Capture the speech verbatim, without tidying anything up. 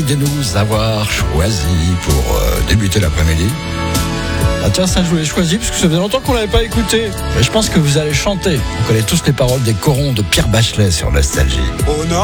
de nous avoir choisi pour euh, débuter l'après-midi. Ah tiens, ça je vous l'ai choisi parce que ça faisait longtemps qu'on l'avait pas écouté. Mais je pense que vous allez chanter. On connaît tous les paroles des corons de Pierre Bachelet sur Nostalgie. Oh non.